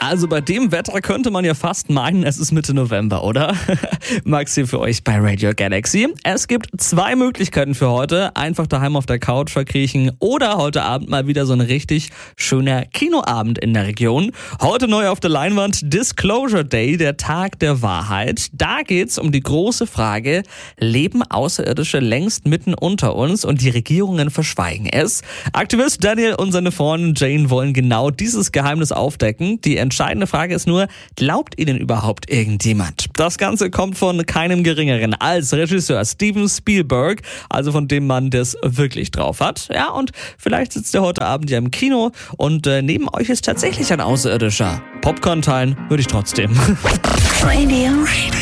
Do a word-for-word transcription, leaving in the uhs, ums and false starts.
Also bei dem Wetter könnte man ja fast meinen, es ist Mitte November, oder? Max hier für euch bei Radio Galaxy. Es gibt zwei Möglichkeiten für heute. Einfach daheim auf der Couch verkriechen oder heute Abend mal wieder so ein richtig schöner Kinoabend in der Region. Heute neu auf der Leinwand Disclosure Day, der Tag der Wahrheit. Da geht's um die große Frage, leben Außerirdische längst mitten unter uns und die Regierungen verschweigen es? Aktivist Daniel und seine Freundin Jane wollen genau dieses Geheimnis aufdecken. Die entscheidende Frage ist nur, glaubt ihnen überhaupt irgendjemand? Das Ganze kommt von keinem Geringeren als Regisseur Steven Spielberg, also von dem Mann, der es wirklich drauf hat. Ja, und vielleicht sitzt ihr heute Abend ja im Kino und äh, neben euch ist tatsächlich ein Außerirdischer. Popcorn teilen würde ich trotzdem. Radio.